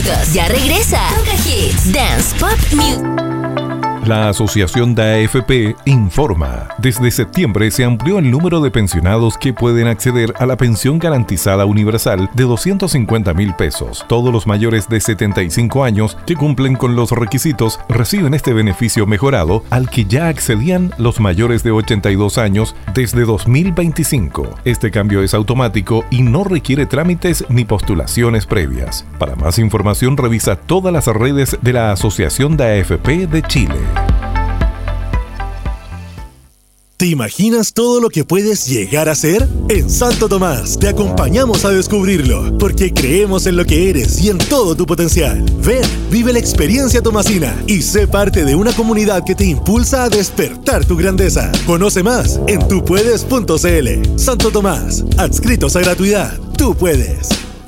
minutos. Ya regresa Toca Hits Dance Pop Music. La Asociación de AFP informa. Desde septiembre se amplió el número de pensionados que pueden acceder a la pensión garantizada universal de 250,000 pesos. Todos los mayores de 75 años que cumplen con los requisitos reciben este beneficio mejorado al que ya accedían los mayores de 82 años desde 2025. Este cambio es automático y no requiere trámites ni postulaciones previas. Para más información revisa todas las redes de la Asociación de AFP de Chile. ¿Te imaginas todo lo que puedes llegar a ser? En Santo Tomás te acompañamos a descubrirlo, porque creemos en lo que eres y en todo tu potencial. Ven, vive la experiencia tomasina y sé parte de una comunidad que te impulsa a despertar tu grandeza. Conoce más en tupuedes.cl. Santo Tomás, adscritos a gratuidad. Tú puedes.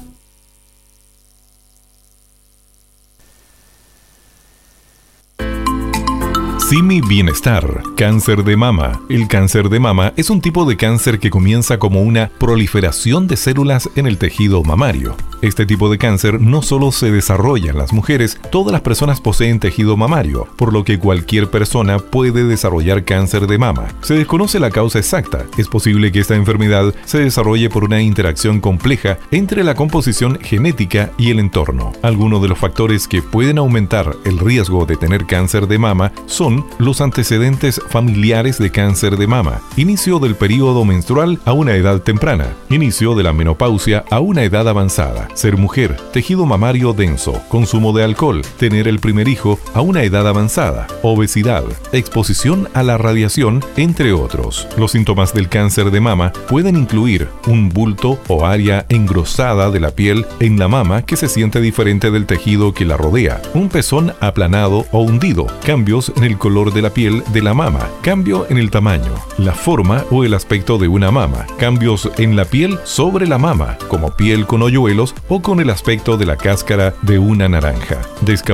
Simi Bienestar, cáncer de mama. El cáncer de mama es un tipo de cáncer que comienza como una proliferación de células en el tejido mamario. Este tipo de cáncer no solo se desarrolla en las mujeres, todas las personas poseen tejido mamario, por lo que cualquier persona puede desarrollar cáncer de mama. Se desconoce la causa exacta. Es posible que esta enfermedad se desarrolle por una interacción compleja entre la composición genética y el entorno. Algunos de los factores que pueden aumentar el riesgo de tener cáncer de mama son los antecedentes familiares de cáncer de mama, inicio del periodo menstrual a una edad temprana, inicio de la menopausia a una edad avanzada, ser mujer, tejido mamario denso, consumo de alcohol, tener el primer hijo a una edad avanzada, obesidad, exposición a la radiación, entre otros. Los síntomas del cáncer de mama pueden incluir un bulto o área engrosada de la piel en la mama que se siente diferente del tejido que la rodea, un pezón aplanado o hundido, cambios en el color de la piel de la mama, cambio en el tamaño, la forma o el aspecto de una mama, cambios en la piel sobre la mama, como piel con hoyuelos o con el aspecto de la cáscara de una naranja,